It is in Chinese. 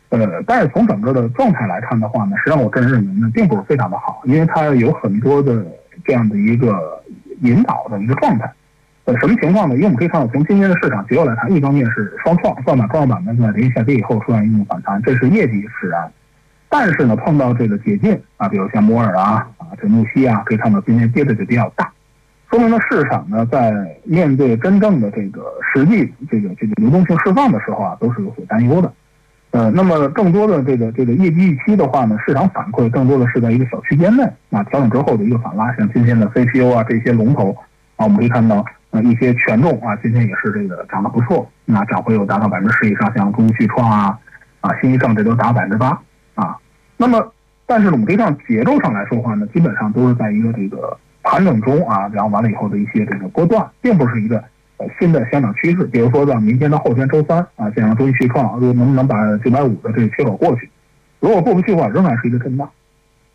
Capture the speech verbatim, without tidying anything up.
呃，但是从整个的状态来看的话呢，实际上我个人认为呢，并不是非常的好，因为它有很多的这样的一个引导的一个状态。呃，什么情况呢？因为我们可以看到，从今年的市场结构来看，一方面是双创，算法创业板呢在连续下跌以后出现一定反弹，这是业绩使然。但是呢，碰到这个解禁啊，比如像摩尔啊、啊这怒熙啊，可以看到今天跌的就比较大，说明了市场呢在面对真正的这个实际这个这个流动性释放的时候啊，都是有所担忧的。呃，那么更多的这个这个业绩预期的话呢，市场反馈更多的是在一个小区间内啊调整之后的一个反拉，像今天的 C P U 啊这些龙头啊，我们可以看到呃一些权重啊今天也是这个涨得不错，那涨幅有达到百分之十以上，像中旭创啊啊新一盛这都达百分之八啊。那么但是呢，我们可以看结构上来说的话呢，基本上都是在一个这个盘整中啊，然后完了以后的一些这个波段，并不是一个呃新的相涨趋势。比如说到明天到后天周三啊，像中旭创能不能把九百五的这个缺口过去？如果过不去的话，仍然是一个震荡。